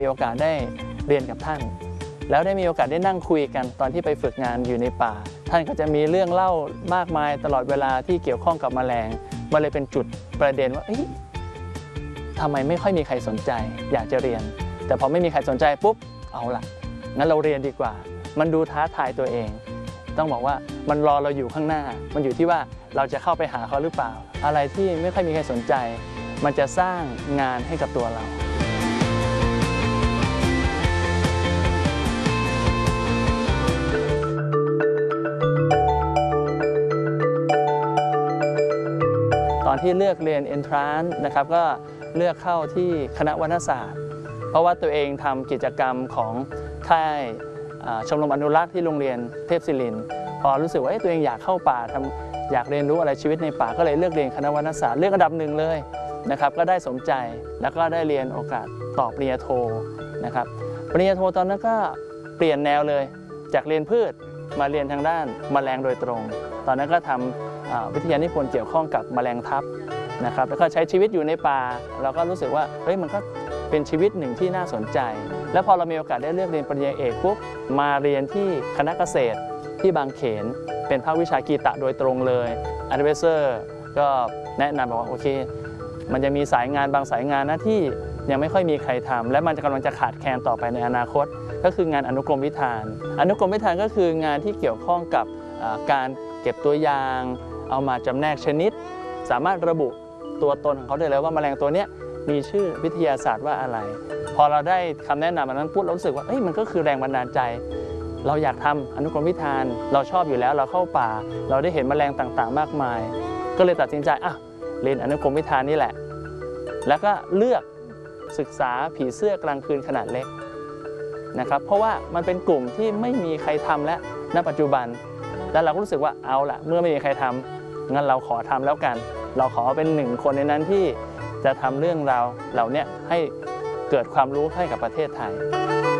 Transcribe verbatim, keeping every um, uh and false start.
มีโอกาสได้เรียนกับท่านแล้วได้มีโอกาสได้นั่งคุยกันตอนที่ไปฝึกงานอยู่ในป่าท่านก็จะมีเรื่องเล่ามากมายตลอดเวลาที่เกี่ยวข้องกับแมลงมันเลยเป็นจุดประเด็นว่าทำไมไม่ค่อยมีใครสนใจอยากจะเรียนแต่พอไม่มีใครสนใจปุ๊บเอาล่ะงั้นเราเรียนดีกว่ามันดูท้าทายตัวเองต้องบอกว่ามันรอเราอยู่ข้างหน้ามันอยู่ที่ว่าเราจะเข้าไปหาเขาหรือเปล่าอะไรที่ไม่ค่อยมีใครสนใจมันจะสร้างงานให้กับตัวเราตอนที่เลือกเรียน Entrance นะครับก็เลือกเข้าที่คณะวรรณศาสตร์เพราะว่าตัวเองทำกิจกรรมของค่ายชมรมอนุรักษ์ที่โรงเรียนเทพศิรินทร์พอรู้สึกว่าตัวเองอยากเข้าป่าทำอยากเรียนรู้อะไรชีวิตในป่าก็เลยเลือกเรียนคณะวรรณศาสตร์เลือกอันดับหนึ่งเลยนะครับก็ได้สมใจแล้วก็ได้เรียนโอกาสต่อปริญญาโทนะครับปริญญาโทตอนนั้นก็เปลี่ยนแนวเลยจากเรียนพืชมาเรียนทางด้านแมลงโดยตรงตอนนั้นก็ทำวิทยานิพนธ์เกี่ยวข้องกับแมลงทับนะครับแล้วก็ใช้ชีวิตอยู่ในป่าเราก็รู้สึกว่าเฮ้ยมันก็เป็นชีวิตหนึ่งที่น่าสนใจแล้วพอเรามีโอกาสได้เลือกเรียนปริญญาเอกปุ๊บมาเรียนที่คณะเกษตรที่บางเขนเป็นภาควิชากีตะโดยตรงเลยอะดไวเซอร์ก็แนะนำบอกว่าโอเคมันจะมีสายงานบางสายงานนะที่ยังไม่ค่อยมีใครทำและมันกำลังจะขาดแคลนต่อไปในอนาคตก็คืองานอนุกรมวิธานอนุกรมวิธานก็คืองานที่เกี่ยวข้องกับการเก็บตัวอย่างเอามาจำแนกชนิดสามารถระบุตัวตนของเขาได้เลยว่าแมลงตัวนี้มีชื่อวิทยาศาสตร์ว่าอะไรพอเราได้คำแนะนำอันนั้นพูดเรารู้สึกว่าเอ้ยมันก็คือแรงบันดาลใจเราอยากทำอนุกรมวิธานเราชอบอยู่แล้วเราเข้าป่าเราได้เห็นแมลงต่างๆมากมายก็เลยตัดสินใจอ่ะเรียนอนุกรมวิธานนี่แหละแล้วก็เลือกศึกษาผีเสื้อกลางคืนขนาดเล็กนะครับเพราะว่ามันเป็นกลุ่มที่ไม่มีใครทำแล้วณปัจจุบันแล้วเราก็รู้สึกว่าเอาละเมื่อไม่มีใครทำงั้นเราขอทำแล้วกันเราขอเป็นหนึ่งคนในนั้นที่จะทำเรื่องราวเหล่านี้ให้เกิดความรู้ให้กับประเทศไทย